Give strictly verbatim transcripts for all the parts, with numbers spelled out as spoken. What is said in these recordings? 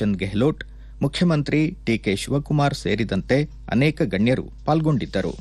ಥಾವರ್ಚಂದ್ ಗೆಹ್ಲೋಟ್, ಮುಖ್ಯಮಂತ್ರಿ ಡಿಕೆ ಶಿವಕುಮಾರ್ ಸೇರಿದಂತೆ ಅನೇಕ ಗಣ್ಯರು ಪಾಲ್ಗೊಂಡಿದ್ದರು.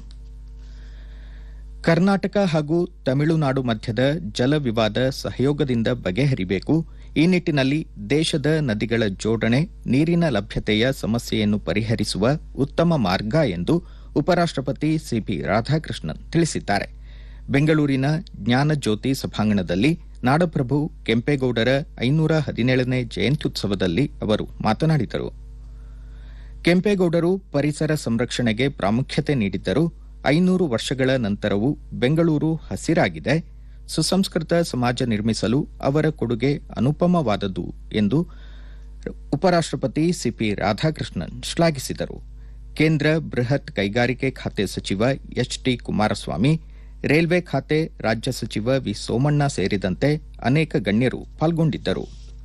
ಕರ್ನಾಟಕ ಹಾಗೂ ತಮಿಳುನಾಡು ಮಧ್ಯದ ಜಲ ವಿವಾದ ಸಹಯೋಗದಿಂದ ಬಗೆಹರಿಬೇಕು. ಈ ನಿಟ್ಟಿನಲ್ಲಿ ದೇಶದ ನದಿಗಳ ಜೋಡಣೆ, ನೀರಿನ ಲಭ್ಯತೆಯ ಸಮಸ್ಯೆಯನ್ನು ಪರಿಹರಿಸುವ ಉತ್ತಮ ಮಾರ್ಗ ಎಂದು ಉಪರಾಷ್ಟಪತಿ ಸಿಪಿ ರಾಧಾಕೃಷ್ಣನ್ ತಿಳಿಸಿದ್ದಾರೆ. ಬೆಂಗಳೂರಿನ ಜ್ಞಾನಜ್ಯೋತಿ ಸಭಾಂಗಣದಲ್ಲಿ ನಾಡಪ್ರಭು ಕೆಂಪೇಗೌಡರ ಐನೂರ ಹದಿನೇಳನೇ ಜಯಂತ್ಯುತ್ಸವದಲ್ಲಿ ಅವರು ಮಾತನಾಡಿದರು. ಕೆಂಪೇಗೌಡರು ಪರಿಸರ ಸಂರಕ್ಷಣೆಗೆ ಪ್ರಾಮುಖ್ಯತೆ ನೀಡಿದ್ದರು. ಐನೂರು ವರ್ಷಗಳ ನಂತರವೂ ಬೆಂಗಳೂರು ಹಸಿರಾಗಿದೆ. ಸುಸಂಸ್ಕೃತ ಸಮಾಜ ನಿರ್ಮಿಸಲು ಅವರ ಕೊಡುಗೆ ಅನುಪಮವಾದದ್ದು ಎಂದು ಉಪರಾಷ್ಟಪತಿ ಸಿಪಿ ರಾಧಾಕೃಷ್ಣನ್ ಶ್ಲಾಘಿಸಿದರು. ಕೇಂದ್ರ ಬೃಹತ್ ಕೈಗಾರಿಕೆ ಖಾತೆ ಸಚಿವ ಎಚ್ ಡಿ ಕುಮಾರಸ್ವಾಮಿ, ರೈಲ್ವೆ ಖಾತೆ ರಾಜ್ಯ ಸಚಿವ ವಿ ಸೋಮಣ್ಣ ಸೇರಿದಂತೆ ಅನೇಕ ಗಣ್ಯರು ಪಾಲ್ಗೊಂಡಿದ್ದರು.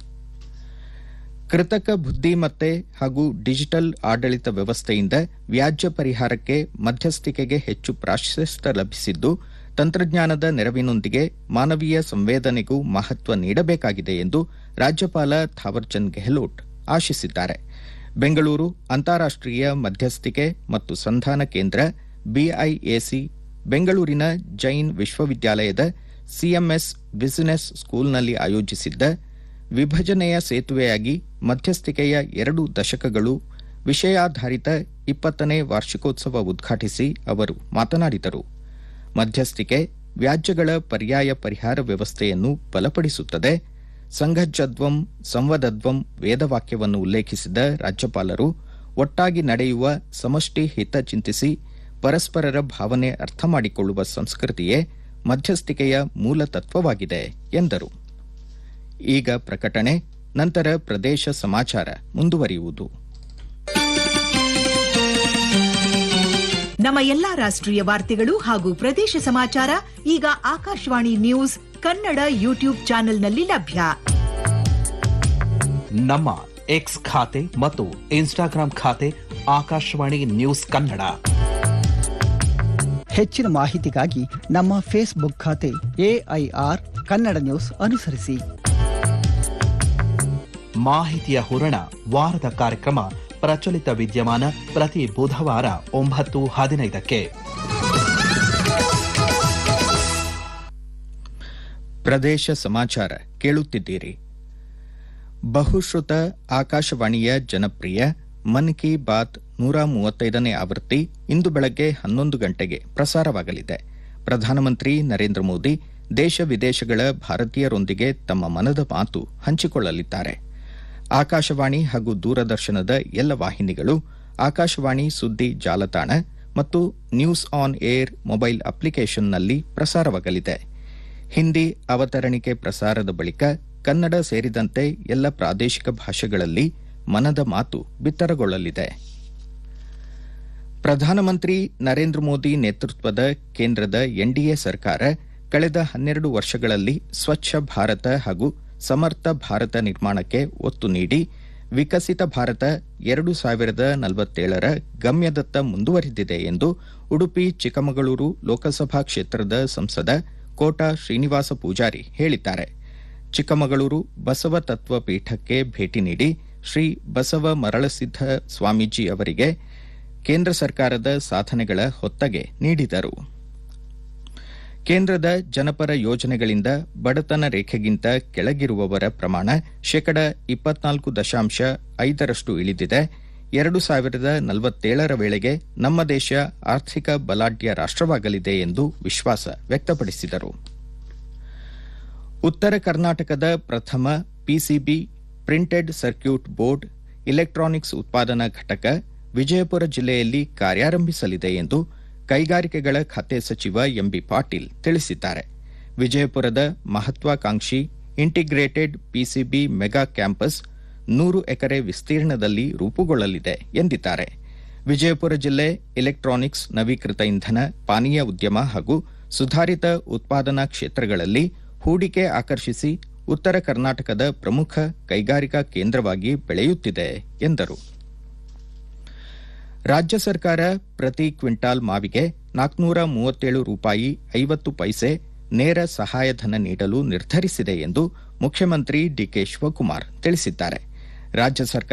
ಕೃತಕ ಬುದ್ದಿಮತ್ತೆ ಹಾಗೂ ಡಿಜಿಟಲ್ ಆಡಳಿತ ವ್ಯವಸ್ಥೆಯಿಂದ ವ್ಯಾಜ್ಯ ಪರಿಹಾರಕ್ಕೆ ಮಧ್ಯಸ್ಥಿಕೆಗೆ ಹೆಚ್ಚು ಪ್ರಾಶಸ್ತ್ಯ ಲಭಿಸಿದ್ದು, ತಂತ್ರಜ್ಞಾನದ ನೆರವಿನೊಂದಿಗೆ ಮಾನವೀಯ ಸಂವೇದನೆಗೂ ಮಹತ್ವ ನೀಡಬೇಕಾಗಿದೆ ಎಂದು ರಾಜ್ಯಪಾಲ ಥಾವರ್ಚಂದ್ ಗೆಹ್ಲೋಟ್ ಆಶಿಸಿದ್ದಾರೆ. ಬೆಂಗಳೂರು ಅಂತಾರಾಷ್ಟೀಯ ಮಧ್ಯಸ್ಥಿಕೆ ಮತ್ತು ಸಂಧಾನ ಕೇಂದ್ರ ಬಿಐಎಸಿ, ಬೆಂಗಳೂರಿನ ಜೈನ್ ವಿಶ್ವವಿದ್ಯಾಲಯದ ಸಿಎಂಎಸ್ ಬಿಸಿನೆಸ್ ಸ್ಕೂಲ್ನಲ್ಲಿ ಆಯೋಜಿಸಿದ್ದ ವಿಭಜನೆಯ ಸೇತುವೆಯಾಗಿ ಮಧ್ಯಸ್ಥಿಕೆಯ ಎರಡು ದಶಕಗಳು ವಿಷಯಾಧಾರಿತ ಇಪ್ಪತ್ತನೇ ವಾರ್ಷಿಕೋತ್ಸವ ಉದ್ಘಾಟಿಸಿ ಅವರು ಮಾತನಾಡಿದರು. ಮಧ್ಯಸ್ಥಿಕೆ ವ್ಯಾಜ್ಯಗಳ ಪರ್ಯಾಯ ಪರಿಹಾರ ವ್ಯವಸ್ಥೆಯನ್ನು ಬಲಪಡಿಸುತ್ತದೆ. ಸಂಘಜ್ಜದ್ವಂ ಸಂವದದ್ವಂ ವೇದವಾಕ್ಯವನ್ನು ಉಲ್ಲೇಖಿಸಿದ ರಾಜ್ಯಪಾಲರು, ಒಟ್ಟಾಗಿ ನಡೆಯುವ ಸಮಷ್ಟಿ ಹಿತ ಚಿಂತಿಸಿ ಪರಸ್ಪರರ ಭಾವನೆ ಅರ್ಥ ಮಾಡಿಕೊಳ್ಳುವ ಸಂಸ್ಕೃತಿಯೇ ಮಧ್ಯಸ್ಥಿಕೆಯ ಮೂಲ ತತ್ವವಾಗಿದೆ ಎಂದರು. ಈಗ ಪ್ರಕಟಣೆ, ನಂತರ ಪ್ರದೇಶ ಸಮಾಚಾರ ಮುಂದುವರಿಯುವುದು. ನಮ್ಮ ಎಲ್ಲಾ ರಾಷ್ಟ್ರೀಯ ವಾರ್ತೆಗಳು ಹಾಗೂ ಪ್ರದೇಶ ಸಮಾಚಾರ ಈಗ ಆಕಾಶವಾಣಿ ನ್ಯೂಸ್ ಕನ್ನಡ ಯೂಟ್ಯೂಬ್ ಚಾನೆಲ್ನಲ್ಲಿ ಲಭ್ಯ. ನಮ್ಮ ಎಕ್ಸ್ ಖಾತೆ ಮತ್ತು ಇನ್ಸ್ಟಾಗ್ರಾಂ ಖಾತೆ ಆಕಾಶವಾಣಿ ನ್ಯೂಸ್ ಕನ್ನಡ. ಹೆಚ್ಚಿನ ಮಾಹಿತಿಗಾಗಿ ನಮ್ಮ ಫೇಸ್ಬುಕ್ ಖಾತೆ ಎಐಆರ್ ಕನ್ನಡ ನ್ಯೂಸ್ ಅನುಸರಿಸಿ. ಮಾಹಿತಿಯ ಹೂರಣ ವಾರದ ಕಾರ್ಯಕ್ರಮ ಪ್ರಚಲಿತ ವಿದ್ಯಮಾನ ಪ್ರತಿ ಬುಧವಾರ ಒಂಬತ್ತು ಹದಿನೈದಕ್ಕೆ. ಪ್ರದೇಶ ಸಮಾಚಾರ ಕೇಳುತ್ತಿದ್ದೀರಿ. ಬಹುಶ್ರುತ ಆಕಾಶವಾಣಿಯ ಜನಪ್ರಿಯ ಮನ್ ಕಿ ಬಾತ್ ನೂರ ಮೂವತ್ತೈದನೇ ಆವೃತ್ತಿ ಇಂದು ಬೆಳಗ್ಗೆ ಹನ್ನೊಂದು ಗಂಟೆಗೆ ಪ್ರಸಾರವಾಗಲಿದೆ. ಪ್ರಧಾನಮಂತ್ರಿ ನರೇಂದ್ರ ಮೋದಿ ದೇಶ ವಿದೇಶಗಳ ಭಾರತೀಯರೊಂದಿಗೆ ತಮ್ಮ ಮನದ ಮಾತು ಹಂಚಿಕೊಳ್ಳಲಿದ್ದಾರೆ. ಆಕಾಶವಾಣಿ ಹಾಗೂ ದೂರದರ್ಶನದ ಎಲ್ಲ ವಾಹಿನಿಗಳು, ಆಕಾಶವಾಣಿ ಸುದ್ದಿ ಜಾಲತಾಣ ಮತ್ತು ನ್ಯೂಸ್ ಆನ್ ಏರ್ ಮೊಬೈಲ್ ಅಪ್ಲಿಕೇಶನ್ನಲ್ಲಿ ಪ್ರಸಾರವಾಗಲಿದೆ. ಹಿಂದಿ ಅವತರಣಿಕೆ ಪ್ರಸಾರದ ಬಳಿಕ ಕನ್ನಡ ಸೇರಿದಂತೆ ಎಲ್ಲ ಪ್ರಾದೇಶಿಕ ಭಾಷೆಗಳಲ್ಲಿ ಮನದ ಮಾತು ಬಿತ್ತರಗೊಳ್ಳಲಿದೆ. ಪ್ರಧಾನಮಂತ್ರಿ ನರೇಂದ್ರ ಮೋದಿ ನೇತೃತ್ವದ ಕೇಂದ್ರದ ಎನ್ಡಿಎ ಸರ್ಕಾರ ಕಳೆದ ಹನ್ನೆರಡು ವರ್ಷಗಳಲ್ಲಿ ಸ್ವಚ್ಛ ಭಾರತ ಹಾಗೂ ಸಮರ್ಥ ಭಾರತ ನಿರ್ಮಾಣಕ್ಕೆ ಒತ್ತು ನೀಡಿ ವಿಕಸಿತ ಭಾರತ ಎರಡು ಸಾವಿರದ ನಲವತ್ತೇಳರ ಗಮ್ಯದತ್ತ ಮುಂದುವರೆದಿದೆ ಎಂದು ಉಡುಪಿ ಚಿಕ್ಕಮಗಳೂರು ಲೋಕಸಭಾ ಕ್ಷೇತ್ರದ ಸಂಸದ ಕೋಟಾ ಶ್ರೀನಿವಾಸ ಪೂಜಾರಿ ಹೇಳಿದ್ದಾರೆ. ಚಿಕ್ಕಮಗಳೂರು ಬಸವ ತತ್ವ ಪೀಠಕ್ಕೆ ಭೇಟಿ ನೀಡಿ ಶ್ರೀ ಬಸವ ಮರಳಸಿದ್ದ ಸ್ವಾಮೀಜಿ ಅವರಿಗೆ ಕೇಂದ್ರ ಸರ್ಕಾರದ ಸಾಧನೆಗಳ ಹೊತ್ತಗೆ ನೀಡಿದರು. ಕೇಂದ್ರದ ಜನಪರ ಯೋಜನೆಗಳಿಂದ ಬಡತನ ರೇಖೆಗಿಂತ ಕೆಳಗಿರುವವರ ಪ್ರಮಾಣ ಶೇಕಡ ಇಪ್ಪತ್ನಾಲ್ಕು ದಶಾಂಶ ಐದರಷ್ಟು ಇಳಿದಿದೆ. ಎರಡು ಸಾವಿರದ ನಲವತ್ತೇಳರ ವೇಳೆಗೆ ನಮ್ಮ ದೇಶ ಆರ್ಥಿಕ ಬಲಾಢ್ಯ ರಾಷ್ಟವಾಗಲಿದೆ ಎಂದು ವಿಶ್ವಾಸ ವ್ಯಕ್ತಪಡಿಸಿದರು. ಉತ್ತರ ಕರ್ನಾಟಕದ ಪ್ರಥಮ PCB printed circuit board electronics ಉತ್ಪಾದನಾ ಘಟಕ ವಿಜಯಪುರ ಜಿಲ್ಲೆಯಲ್ಲಿ ಕಾರ್ಯಾರಂಭಿಸಲಿದೆ ಎಂದು ಕೈಗಾರಿಕೆಗಳ ಖಾತೆ ಸಚಿವ ಎಂಬಿ ಪಾಟೀಲ್ ತಿಳಿಸಿದ್ದಾರೆ. ವಿಜಯಪುರದ ಮಹತ್ವಾಕಾಂಕ್ಷಿ ಇಂಟಿಗ್ರೇಟೆಡ್ ಪಿಸಿಬಿ ಮೆಗಾ ಕ್ಯಾಂಪಸ್ ನೂರು ಎಕರೆ ವಿಸ್ತೀರ್ಣದಲ್ಲಿ ರೂಪುಗೊಳ್ಳಲಿದೆ ಎಂದಿದ್ದಾರೆ. ವಿಜಯಪುರ ಜಿಲ್ಲೆ ಇಲೆಕ್ಟ್ರಾನಿಕ್ಸ್, ನವೀಕೃತ ಇಂಧನ, ಪಾನೀಯ ಉದ್ಯಮ ಹಾಗೂ ಸುಧಾರಿತ ಉತ್ಪಾದನಾ ಕ್ಷೇತ್ರಗಳಲ್ಲಿ ಹೂಡಿಕೆ ಆಕರ್ಷಿಸಿ ಉತ್ತರ ಕರ್ನಾಟಕದ ಪ್ರಮುಖ ಕೈಗಾರಿಕಾ ಕೇಂದ್ರವಾಗಿ ಬೆಳೆಯುತ್ತಿದೆ ಎಂದರು. ರಾಜ್ಯ ಸರ್ಕಾರ ಪ್ರತಿ ಕ್ವಿಂಟಾಲ್ ಮಾವಿಗೆ ನಾಲ್ಕುನೂರ ಮೂವತ್ತೇಳು ರೂಪಾಯಿ ಐವತ್ತು ಪೈಸೆ ನೇರ ಸಹಾಯಧನ ನೀಡಲು ನಿರ್ಧರಿಸಿದೆ ಎಂದು ಮುಖ್ಯಮಂತ್ರಿ ಡಿಕೆ ಶಿವಕುಮಾರ್ ತಿಳಿಸಿದ್ದಾರೆ. ರಾಜ್ಯ ಸರ್ಕಾರ